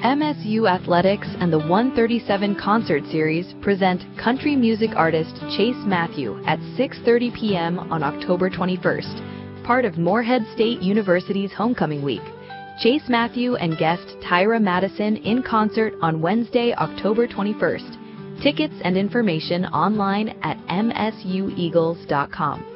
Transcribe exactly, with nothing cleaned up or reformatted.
M S U Athletics and the one thirty-seven Concert Series present country music artist Chase Matthew at six thirty p m on October twenty-first, part of Morehead State University's Homecoming Week. Chase Matthew and guest Tyra Madison in concert on Wednesday, October twenty-first. Tickets and information online at m s u eagles dot com.